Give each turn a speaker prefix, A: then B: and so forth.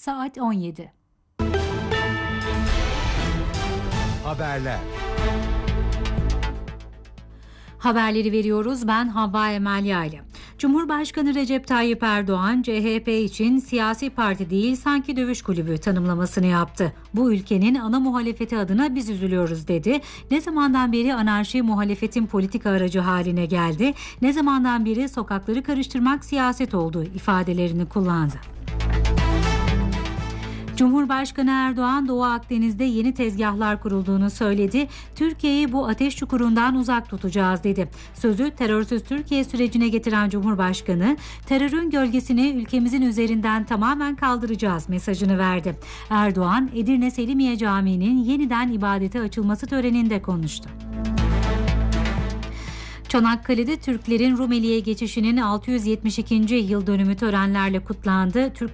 A: saat 17.
B: Haberler.
A: Haberleri veriyoruz. Ben Havva Emel Yaylı. Cumhurbaşkanı Recep Tayyip Erdoğan, CHP için siyasi parti değil sanki dövüş kulübü tanımlamasını yaptı. Bu ülkenin ana muhalefeti adına biz üzülüyoruz dedi. Ne zamandan beri anarşi muhalefetin politika aracı haline geldi, ne zamandan beri sokakları karıştırmak siyaset oldu ifadelerini kullandı. Cumhurbaşkanı Erdoğan, Doğu Akdeniz'de yeni tezgahlar kurulduğunu söyledi. Türkiye'yi bu ateş çukurundan uzak tutacağız dedi. Sözü terörsüz Türkiye sürecine getiren Cumhurbaşkanı, terörün gölgesini ülkemizin üzerinden tamamen kaldıracağız mesajını verdi. Erdoğan, Edirne Selimiye Camii'nin yeniden ibadete açılması töreninde konuştu. Çanakkale'de Türklerin Rumeli'ye geçişinin 672. yıl dönümü törenlerle kutlandı. Türk